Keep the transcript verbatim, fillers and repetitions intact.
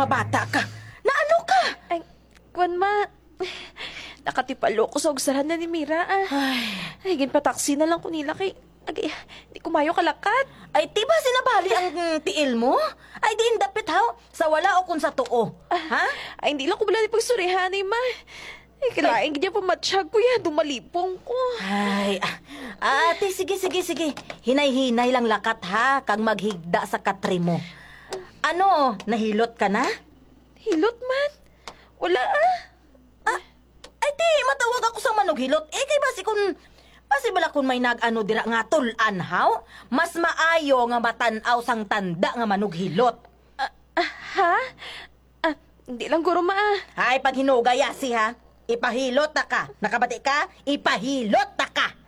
nga bata ka. Naano ka? Ay, kwan ma. Nakatipalo ko sa ugsaran na ni Mira ah. Ay, Ay, ginpataksi na lang ko nila kay... Agay, di kumayo kalakat. ay tiba sinabali ang mm, tiil mo? Ay di indapit haw, sa wala o kung sa tuo. Ha? Ay, hindi lang ko bala ni pagsurihan eh, ma. Ay, kailangan ganyan pamatsyag ko yan. Dumalipong ko. Ay, ah, ate, sige, sige, sige. Hinay-hinay lang lakat ha, kang maghigda sa katri mo. Ano, nahilot ka na? Hilot man. Wala ah. Ay, di, matawag ako sa manughilot. Eh, kay basi kung, basi bala kung may nag-ano dira nga tulan, haw? Mas maayo nga matanaw sang tanda nga manughilot. Ah, ha? Ah, hindi lang guro ma ah. Ay, pag hinugayasi ha, ipahilot ta ka. Nakabati ka, ipahilot ta ka.